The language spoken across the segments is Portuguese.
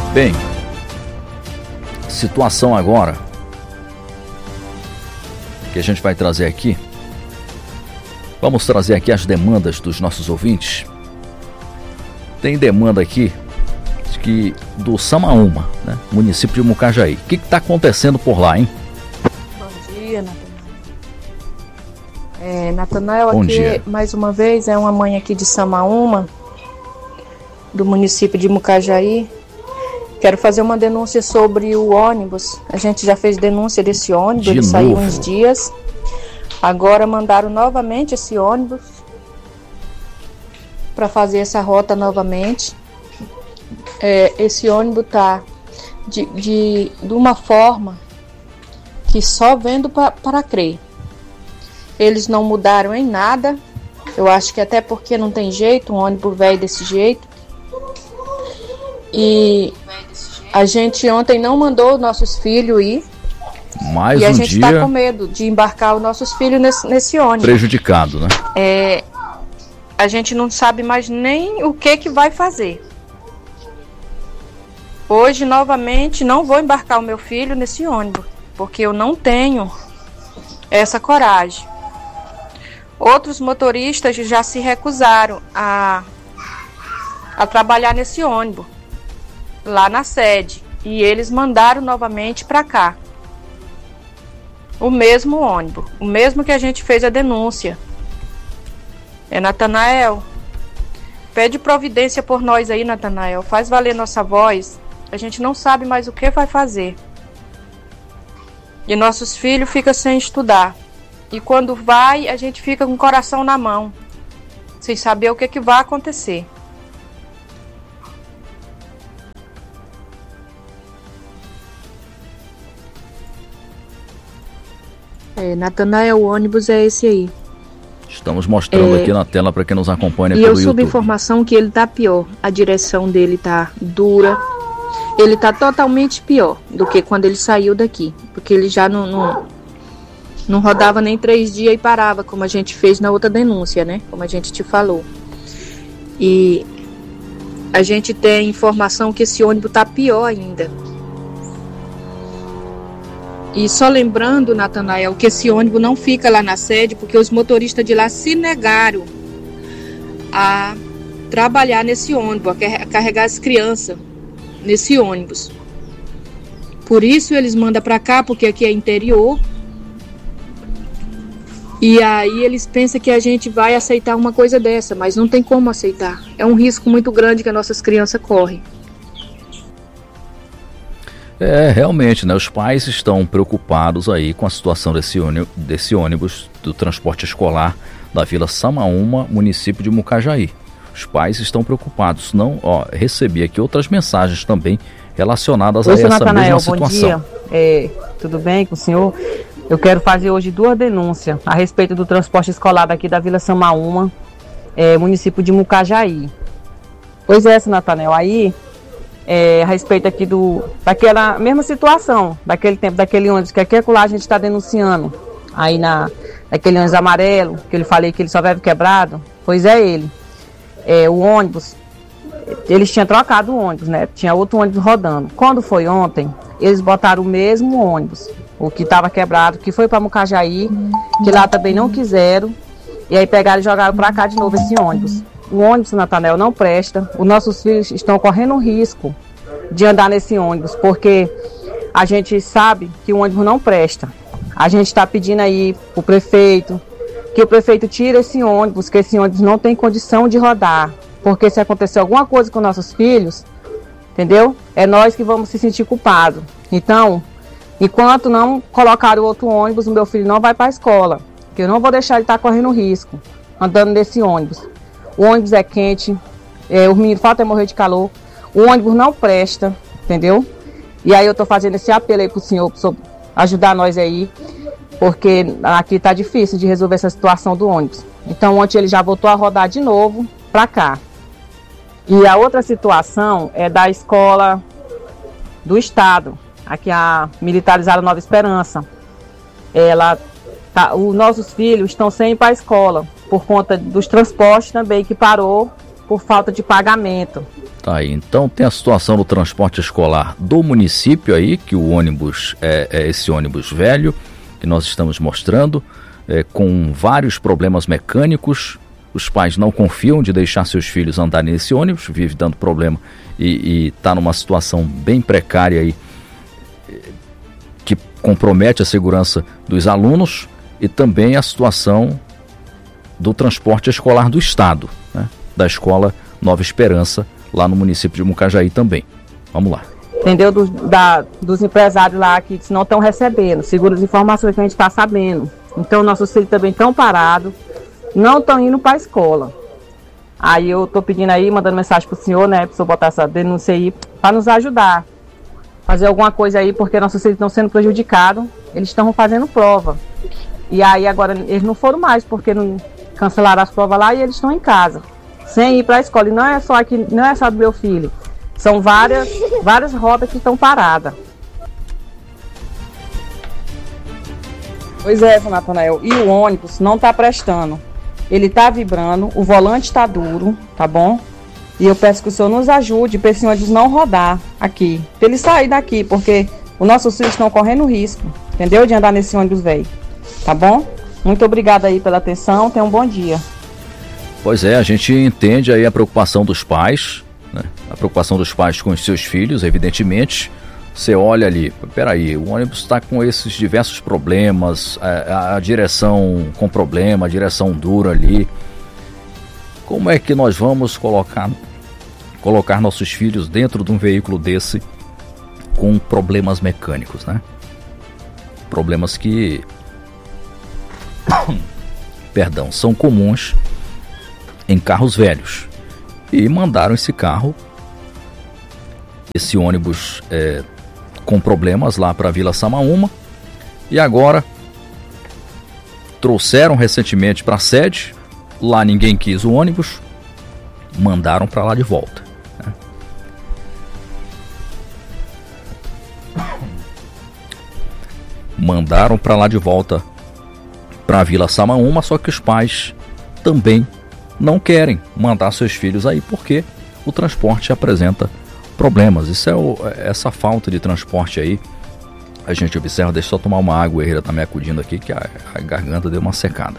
Bem, situação agora que a gente vai trazer aqui. Vamos trazer aqui as demandas dos nossos ouvintes. Tem demanda aqui do Samaúma, né? Município de Mucajaí. O que está acontecendo por lá, hein? Bom dia, Natanael. Natanael, Bom aqui dia. Mais uma vez é uma mãe aqui de Samaúma, do município de Mucajaí. Quero fazer uma denúncia sobre o ônibus. A gente já fez denúncia desse ônibus, ele saiu uns dias. Agora mandaram novamente esse ônibus para fazer essa rota novamente. Esse ônibus está de uma forma que só vendo para crer. Eles não mudaram em nada. Eu acho que até porque não tem jeito, um ônibus velho desse jeito. E a gente ontem não mandou nossos filhos ir. Mais e a um gente dia está com medo de embarcar os nossos filhos nesse ônibus. prejudicado, né? A gente não sabe mais nem o que vai fazer. Hoje, novamente, não vou embarcar o meu filho nesse ônibus, porque eu não tenho essa coragem. Outros motoristas já se recusaram a trabalhar nesse ônibus, lá na sede, e eles mandaram novamente para cá. O mesmo ônibus, o mesmo que a gente fez a denúncia. Natanael, pede providência por nós aí, Natanael. Faz valer nossa voz. A gente não sabe mais o que vai fazer. E nossos filhos ficam sem estudar. E quando vai, a gente fica com o coração na mão, sem saber o que vai acontecer. Natanael, o ônibus é esse aí. Estamos mostrando aqui na tela para quem nos acompanha pelo YouTube. E eu soube informação que ele tá pior. A direção dele tá dura. Ele tá totalmente pior do que quando ele saiu daqui. Porque ele já não rodava nem 3 dias e parava, como a gente fez na outra denúncia, né? Como a gente te falou. E a gente tem informação que esse ônibus tá pior ainda. E só lembrando, Natanael, que esse ônibus não fica lá na sede, porque os motoristas de lá se negaram a trabalhar nesse ônibus, a carregar as crianças nesse ônibus. Por isso eles mandam para cá, porque aqui é interior. E aí eles pensam que a gente vai aceitar uma coisa dessa, mas não tem como aceitar. É um risco muito grande que as nossas crianças correm. Realmente, né? Os pais estão preocupados aí com a situação desse ônibus do transporte escolar da Vila Samaúma, município de Mucajaí. Os pais estão preocupados. Não, recebi aqui outras mensagens também relacionadas a essa Natanael, mesma situação. Bom dia. Tudo bem com o senhor? Eu quero fazer hoje 2 denúncias a respeito do transporte escolar daqui da Vila Samaúma, município de Mucajaí. Pois é, Natanael, aí a respeito aqui daquela mesma situação, daquele tempo, daquele ônibus, que aqui a gente está denunciando, aí naquele ônibus amarelo, que eu falei que ele só vive quebrado, pois é ele. O ônibus, eles tinham trocado o ônibus, né? Tinha outro ônibus rodando. Quando foi ontem, eles botaram o mesmo ônibus, o que estava quebrado, que foi para Mucajaí, que lá também não quiseram, e aí pegaram e jogaram para cá de novo esse ônibus. O ônibus, Natanael, não presta. Os nossos filhos estão correndo risco de andar nesse ônibus, porque a gente sabe que o ônibus não presta. A gente está pedindo aí para o prefeito, que o prefeito tire esse ônibus, que esse ônibus não tem condição de rodar. Porque se acontecer alguma coisa com nossos filhos, entendeu? É nós que vamos se sentir culpados. Então, enquanto não colocar o outro ônibus, o meu filho não vai para a escola. Que eu não vou deixar ele estar correndo risco, andando nesse ônibus. O ônibus é quente, os meninos faltam morrer de calor, o ônibus não presta, entendeu? E aí eu tô fazendo esse apelo aí pro senhor ajudar nós aí, porque aqui tá difícil de resolver essa situação do ônibus. Então ontem ele já voltou a rodar de novo pra cá. E a outra situação é da escola do estado, aqui a militarizada Nova Esperança. Os nossos filhos estão sem ir para a escola, por conta dos transportes também, que parou por falta de pagamento. Tá aí, então tem a situação do transporte escolar do município aí, que o ônibus é esse ônibus velho que nós estamos mostrando, com vários problemas mecânicos. Os pais não confiam de deixar seus filhos andarem nesse ônibus, vive dando problema e está numa situação bem precária aí, que compromete a segurança dos alunos, e também a situação do transporte escolar do estado, né? Da escola Nova Esperança, lá no município de Mucajaí também. Vamos lá. Entendeu? Dos empresários lá que não estão recebendo, segundo as informações que a gente está sabendo. Então, nossos filhos também estão parados, não estão indo para a escola. Aí eu estou pedindo aí, mandando mensagem para o senhor, né, para o senhor botar essa denúncia aí, para nos ajudar. Fazer alguma coisa aí, porque nossos filhos estão sendo prejudicados, eles estão fazendo prova. E aí agora eles não foram mais, porque não cancelaram as provas lá e eles estão em casa, sem ir para a escola. E não é só do meu filho, são várias rodas que estão paradas. Pois é, Natanael, e o ônibus não está prestando. Ele está vibrando, o volante está duro, tá bom? E eu peço que o senhor nos ajude para esse ônibus não rodar aqui, para ele sair daqui, porque os nossos filhos estão correndo risco, entendeu? De andar nesse ônibus velho, tá bom? Muito obrigada aí pela atenção, tenha um bom dia. Pois é, a gente entende aí a preocupação dos pais, né? A preocupação dos pais com os seus filhos, evidentemente. Você olha ali, peraí, o ônibus está com esses diversos problemas, a direção com problema, a direção dura ali. Como é que nós vamos colocar nossos filhos dentro de um veículo desse com problemas mecânicos, né? Problemas que, perdão, são comuns em carros velhos. E mandaram esse ônibus com problemas lá para a Vila Samaúma, e agora trouxeram recentemente para a sede. Lá ninguém quis o ônibus, mandaram para lá de volta, né? Mandaram para lá de volta para a Vila Samaúma, só que os pais também não querem mandar seus filhos aí, porque o transporte apresenta problemas. Isso essa falta de transporte aí, a gente observa. Deixa eu só tomar uma água, ele tá me acudindo aqui, que a garganta deu uma secada.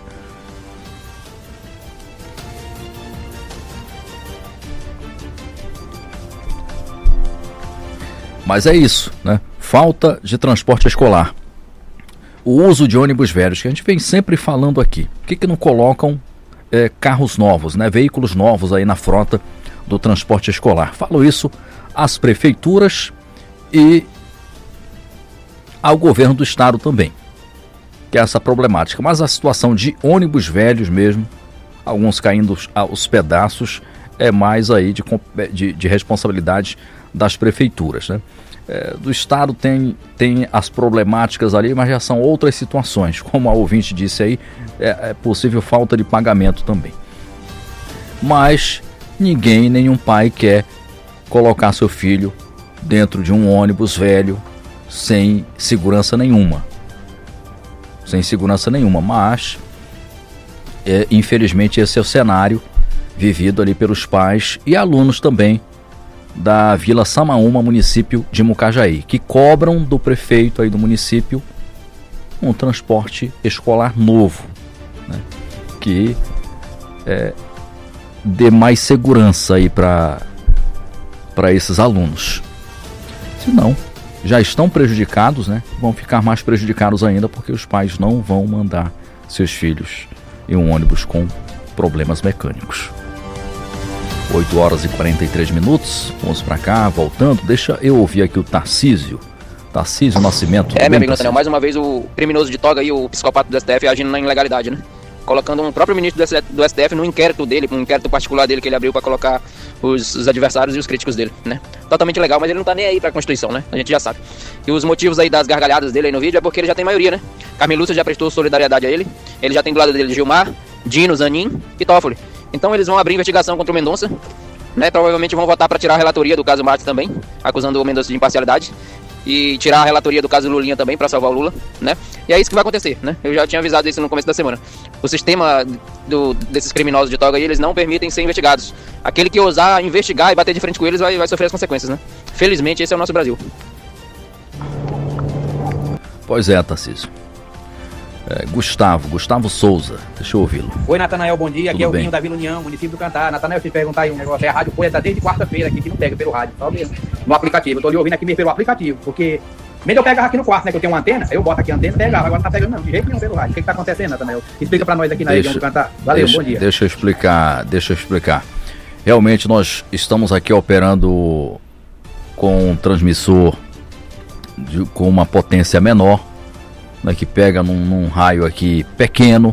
Mas é isso, né? Falta de transporte escolar. O uso de ônibus velhos, que a gente vem sempre falando aqui. Por que não colocam carros novos, né? Veículos novos aí na frota do transporte escolar? Falo isso às prefeituras e ao governo do estado também, que é essa problemática. Mas a situação de ônibus velhos mesmo, alguns caindo aos pedaços, é mais aí de responsabilidade das prefeituras, né? Do estado tem as problemáticas ali, mas já são outras situações, como a ouvinte disse aí, é possível falta de pagamento também. Mas nenhum pai quer colocar seu filho dentro de um ônibus velho sem segurança nenhuma. Mas infelizmente esse é o cenário vivido ali pelos pais e alunos também da Vila Samaúma, município de Mucajaí, que cobram do prefeito aí do município um transporte escolar novo, né? Que dê mais segurança aí para esses alunos. Senão, já estão prejudicados, né? Vão ficar mais prejudicados ainda, porque os pais não vão mandar seus filhos em um ônibus com problemas mecânicos. 8 horas e 43 minutos, vamos pra cá, voltando. Deixa eu ouvir aqui o Tarcísio Nascimento. Meu amigo Nathaniel, mais uma vez o criminoso de toga aí, o psicopata do STF agindo na ilegalidade, né? Colocando um próprio ministro do STF no inquérito dele, um inquérito particular dele que ele abriu pra colocar os adversários e os críticos dele, né? Totalmente legal, mas ele não tá nem aí pra Constituição, né? A gente já sabe. E os motivos aí das gargalhadas dele aí no vídeo é porque ele já tem maioria, né? Carmen Lúcia já prestou solidariedade a ele já tem do lado dele Gilmar, Dino, Zanin e Toffoli. Então eles vão abrir investigação contra o Mendonça, né? Provavelmente vão votar para tirar a relatoria do caso Martins também, acusando o Mendonça de imparcialidade. e tirar a relatoria do caso Lulinha também para salvar o Lula, né? E é isso que vai acontecer, né? Eu já tinha avisado isso no começo da semana. O sistema desses criminosos de toga aí, eles não permitem ser investigados. Aquele que ousar investigar e bater de frente com eles vai sofrer as consequências, né? Felizmente, esse é o nosso Brasil. Pois é, Tarcísio. Gustavo Souza, deixa eu ouvi-lo. Oi, Natanael, bom dia. Aqui Tudo é o bem? Vinho da Vila União, município do Cantar. Natanael, eu te perguntar aí um negócio. A Rádio Folha tá desde quarta-feira aqui, que não pega pelo rádio, só mesmo no aplicativo. Eu tô lhe ouvindo aqui mesmo pelo aplicativo, porque mesmo eu pegava aqui no quarto, né, que eu tenho uma antena, eu boto aqui a antena e pegava. Agora não tá pegando não, de jeito nenhum pelo rádio. O que tá acontecendo, Natanael? Explica pra nós aqui na região do Cantar. Valeu, bom dia. Deixa eu explicar. Realmente nós estamos aqui operando com um transmissor com uma potência menor, né, que pega num raio aqui pequeno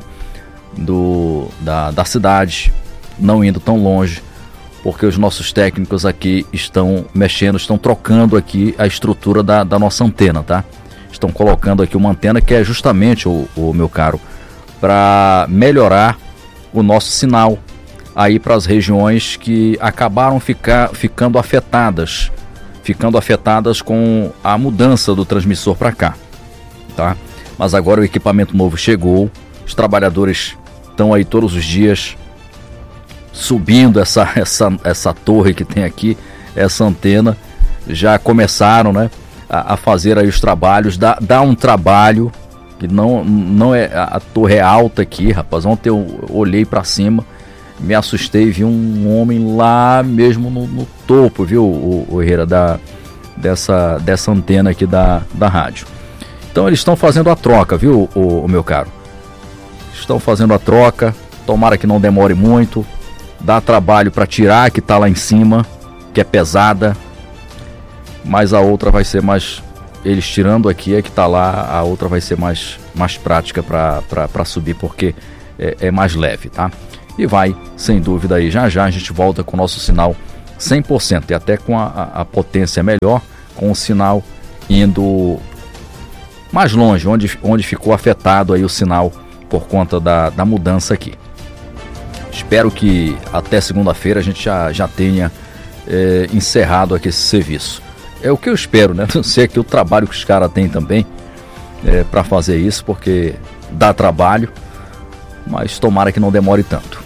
da cidade, não indo tão longe, porque os nossos técnicos aqui estão trocando aqui a estrutura da nossa antena, tá? Estão colocando aqui uma antena que é justamente, o meu caro, para melhorar o nosso sinal aí para as regiões que acabaram ficando afetadas com a mudança do transmissor para cá, tá? Mas agora o equipamento novo chegou, os trabalhadores estão aí todos os dias subindo essa torre que tem aqui, essa antena, já começaram, né, a fazer aí os trabalhos, dá um trabalho que não é, a torre é alta aqui, rapaz. Ontem eu olhei para cima, me assustei, vi um homem lá mesmo no topo, viu, o Herrera, dessa antena aqui da rádio. Então eles estão fazendo a troca, viu, o meu caro? Estão fazendo a troca, tomara que não demore muito, dá trabalho para tirar a que está lá em cima, que é pesada, mas a outra vai ser mais, eles tirando aqui a que está lá, a outra vai ser mais prática para subir, porque é mais leve, tá? E vai, sem dúvida aí, já a gente volta com o nosso sinal 100%, e até com a potência melhor, com o sinal indo mais longe, onde ficou afetado aí o sinal por conta da mudança aqui. Espero que até segunda-feira a gente já tenha encerrado aqui esse serviço. É o que eu espero, né? Não sei que o trabalho que os caras têm também para fazer isso, porque dá trabalho, mas tomara que não demore tanto.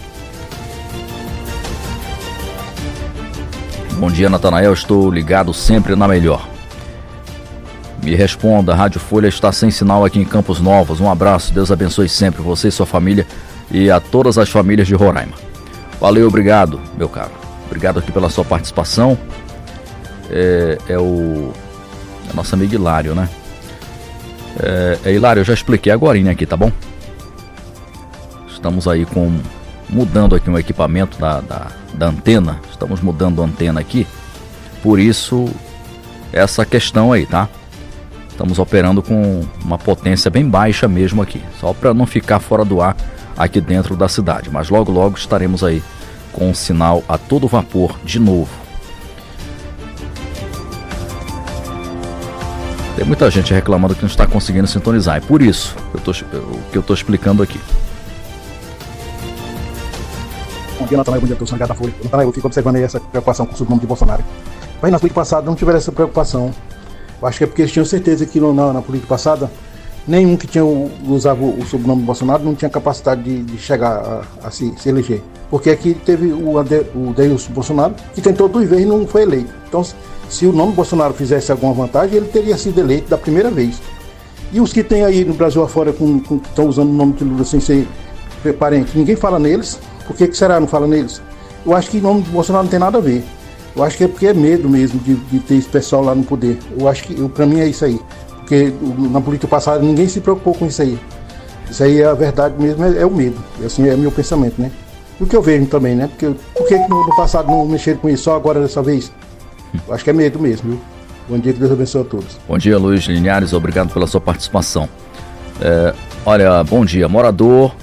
Bom dia, Natanael, estou ligado sempre na melhor. Me responda, a Rádio Folha está sem sinal aqui em Campos Novos. Um abraço, Deus abençoe sempre você e sua família e a todas as famílias de Roraima. Valeu, obrigado, meu caro. Obrigado aqui pela sua participação. É nosso amigo Hilário, né? Hilário, eu já expliquei agorinha aqui, tá bom? Estamos aí mudando aqui um equipamento da antena. Estamos mudando a antena aqui. Por isso, essa questão aí, tá? Estamos operando com uma potência bem baixa mesmo aqui, só para não ficar fora do ar aqui dentro da cidade. Mas logo estaremos aí com o sinal a todo vapor de novo. Tem muita gente reclamando que não está conseguindo sintonizar, é por isso que eu estou explicando aqui. Bom dia, Natanael, bom dia a todos, da Folha. Natanael, eu fico observando aí essa preocupação com o sobrenome de Bolsonaro. Mas na política passada não tiveram essa preocupação. Eu acho que é porque eles tinham certeza que na política passada, nenhum que usava o sobrenome de Bolsonaro não tinha capacidade de chegar a se eleger. Porque aqui teve o Deilson Bolsonaro, que tentou 2 vezes e não foi eleito. Então, se o nome Bolsonaro fizesse alguma vantagem, ele teria sido eleito da primeira vez. E os que tem aí no Brasil afora, que estão usando o nome de Lula sem ser parente, ninguém fala neles. Por que será não fala neles? Eu acho que o nome de Bolsonaro não tem nada a ver. Eu acho que é porque é medo mesmo de ter esse pessoal lá no poder. Eu acho que, pra mim, é isso aí. Porque na política passada ninguém se preocupou com isso aí. Isso aí é a verdade mesmo, é o medo. Assim, é meu pensamento, né? E o que eu vejo também, né? Porque por que no passado não mexeram com isso, só agora dessa vez? Eu acho que é medo mesmo, viu? Bom dia, que Deus abençoe a todos. Bom dia, Luiz Linhares, obrigado pela sua participação. Olha, bom dia, moradora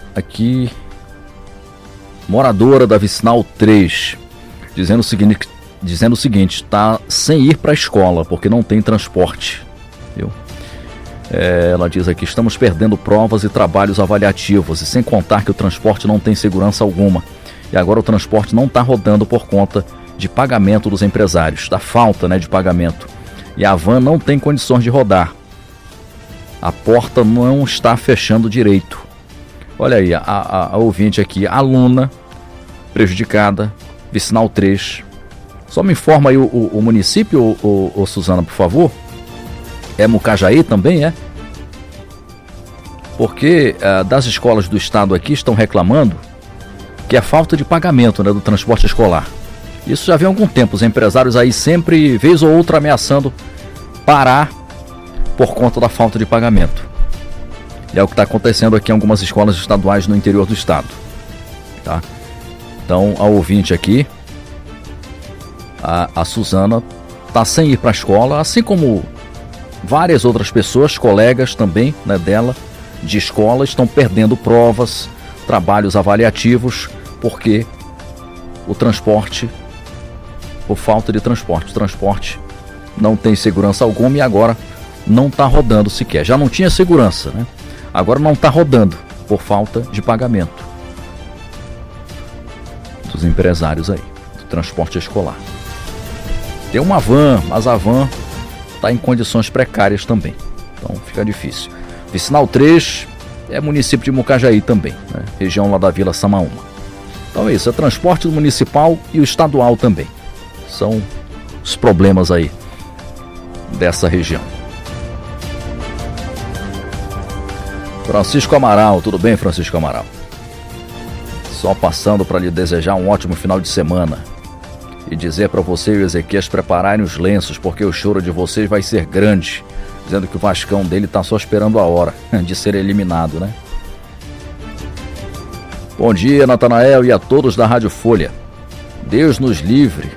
da Vicinal 3, dizendo o seguinte, está sem ir para a escola, porque não tem transporte, viu? Ela diz aqui, estamos perdendo provas e trabalhos avaliativos, e sem contar que o transporte não tem segurança alguma, e agora o transporte não está rodando por conta de pagamento dos empresários, da falta, né, de pagamento, e a van não tem condições de rodar. A porta não está fechando direito. Olha aí, a ouvinte aqui, aluna prejudicada, vicinal 3. Só me informa aí o município, Suzana, por favor. É Mucajaí também, é? Porque das escolas do estado aqui estão reclamando que é falta de pagamento, né, do transporte escolar. Isso já vem há algum tempo, os empresários aí sempre, vez ou outra, ameaçando parar por conta da falta de pagamento. E é o que está acontecendo aqui em algumas escolas estaduais no interior do estado. Tá? Então, a ouvinte aqui, a Suzana, está sem ir para a escola, assim como várias outras pessoas, colegas também, né, dela, de escola, estão perdendo provas, trabalhos avaliativos, porque o transporte, por falta de transporte, o transporte não tem segurança alguma e agora não está rodando sequer. Já não tinha segurança, né? Agora não está rodando por falta de pagamento dos empresários aí, do transporte escolar. Tem uma van, mas a van está em condições precárias também, então fica difícil. Vicinal 3 é município de Mucajaí também, né? Região lá da Vila Samaúma. Então é isso, é transporte municipal e o estadual também. São os problemas aí dessa região. Francisco Amaral, tudo bem, Francisco Amaral? Só passando para lhe desejar um ótimo final de semana e dizer para você e o Ezequias prepararem os lenços, porque o choro de vocês vai ser grande, dizendo que o Vascão dele está só esperando a hora de ser eliminado, né? Bom dia, Natanael, e a todos da Rádio Folha. Deus nos livre.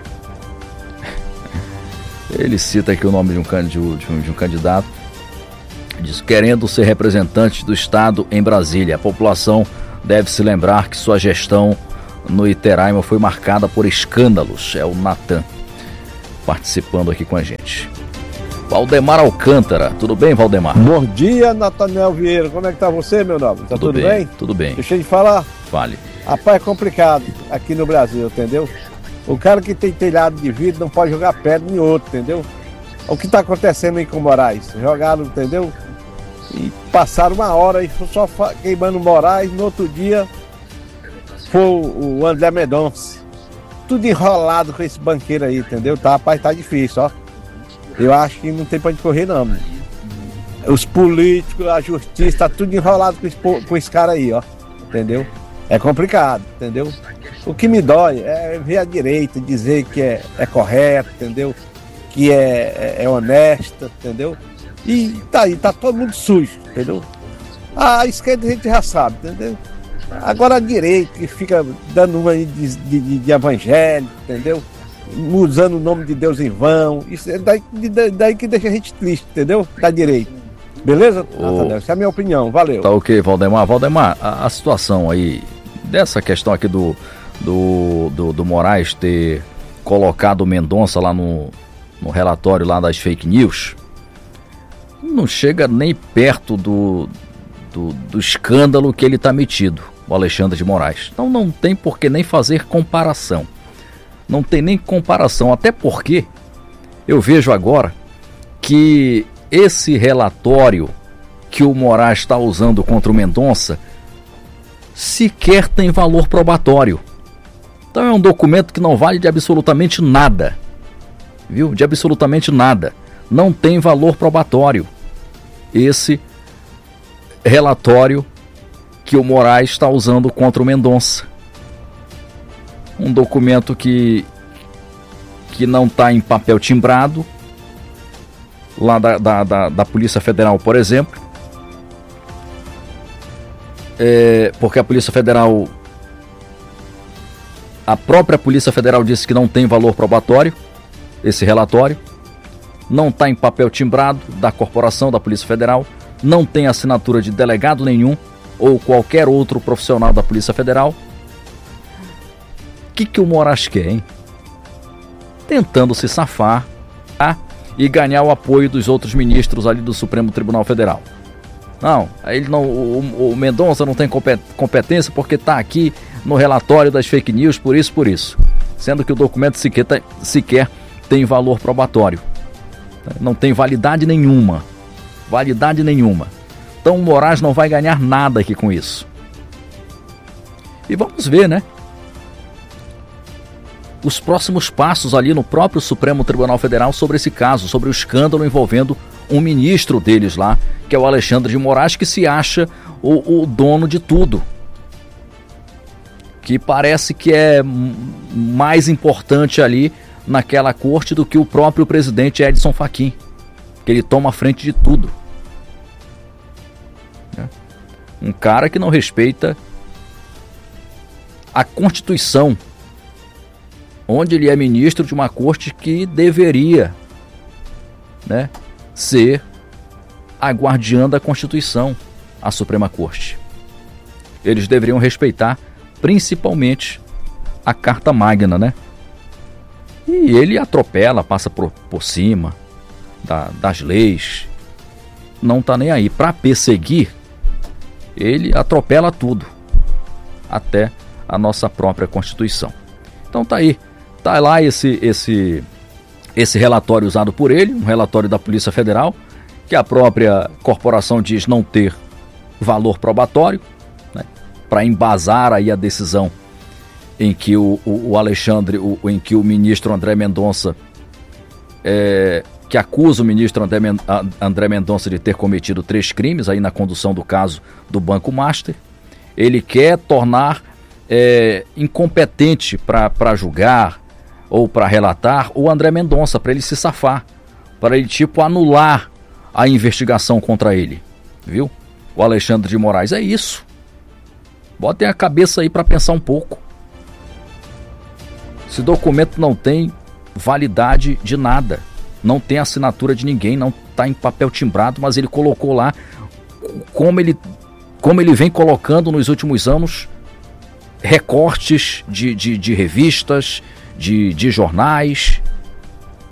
Ele cita aqui o nome de um candidato. Diz, querendo ser representante do Estado em Brasília, a população deve se lembrar que sua gestão no Iteraima foi marcada por escândalos. É o Natan participando aqui com a gente. Valdemar Alcântara, tudo bem, Valdemar? Bom dia, Natanael Vieira, como é que tá você, meu nobre? Tá tudo bem? Tudo bem. Deixa eu te falar. Fale. Rapaz, é complicado aqui no Brasil, entendeu? O cara que tem telhado de vidro não pode jogar pedra em outro, entendeu? O que tá acontecendo aí com o Moraes? Jogaram, entendeu? E passaram uma hora aí só queimando o Moraes, no outro dia foi o André Mendonça. Tudo enrolado com esse banqueiro aí, entendeu? Tá, rapaz, tá difícil, ó. Eu acho que não tem pra onde correr, não. Os políticos, a justiça, tá tudo enrolado com esse cara aí, ó. Entendeu? É complicado, entendeu? O que me dói é ver a direita dizer que é correto, entendeu? Que é honesta, entendeu? E tá aí, tá todo mundo sujo, entendeu? A esquerda a gente já sabe, entendeu? Agora a direita que fica dando uma de evangélico, entendeu? Usando o nome de Deus em vão, isso é daí que deixa a gente triste, entendeu? Da direita. Beleza? Essa é a minha opinião, valeu. Tá ok, Valdemar. Valdemar, a situação aí, dessa questão aqui do Moraes ter colocado o Mendonça lá no relatório lá das fake news, não chega nem perto do escândalo que ele está metido, o Alexandre de Moraes. Então não tem por que nem fazer comparação. Não tem nem comparação, até porque eu vejo agora que esse relatório que o Moraes está usando contra o Mendonça sequer tem valor probatório. Então é um documento que não vale de absolutamente nada, viu? De absolutamente nada. Não tem valor probatório esse relatório que o Moraes está usando contra o Mendonça. Um documento que não está em papel timbrado, lá da Polícia Federal, por exemplo. Porque a Polícia Federal, a própria Polícia Federal disse que não tem valor probatório, esse relatório. Não está em papel timbrado da corporação da Polícia Federal, não tem assinatura de delegado nenhum ou qualquer outro profissional da Polícia Federal. O que o Moraes quer, hein? Tentando se safar, tá? E ganhar o apoio dos outros ministros ali do Supremo Tribunal Federal. Não, ele não, o Mendonça não tem competência porque está aqui no relatório das fake news, por isso. Sendo que o documento sequer tem valor probatório. Não tem validade nenhuma. Validade nenhuma. Então o Moraes não vai ganhar nada aqui com isso. E vamos ver, né? Os próximos passos ali no próprio Supremo Tribunal Federal sobre esse caso, sobre o escândalo envolvendo um ministro deles lá, que é o Alexandre de Moraes, que se acha o dono de tudo. Que parece que é mais importante ali naquela corte do que o próprio presidente Edson Fachin, que ele toma a frente de tudo. Um cara que não respeita a Constituição, onde ele é ministro de uma corte que deveria, né, ser a guardiã da Constituição, a Suprema Corte. Eles deveriam respeitar principalmente a Carta Magna, né? E ele atropela, passa por cima das leis, não tá nem aí. Para perseguir, ele atropela tudo, até a nossa própria Constituição. Então tá aí, tá lá esse relatório usado por ele, um relatório da Polícia Federal, que a própria corporação diz não ter valor probatório, né, para embasar aí a decisão em que em que o ministro André Mendonça, que acusa o ministro André Mendonça de ter cometido 3 crimes aí na condução do caso do Banco Master. Ele quer tornar incompetente para julgar ou para relatar o André Mendonça, para ele se safar, para ele anular a investigação contra ele, viu? O Alexandre de Moraes, é isso. Botem a cabeça aí para pensar um pouco. Esse documento não tem validade de nada, não tem assinatura de ninguém, não está em papel timbrado, mas ele colocou lá, como ele vem colocando nos últimos anos, recortes de revistas, de jornais,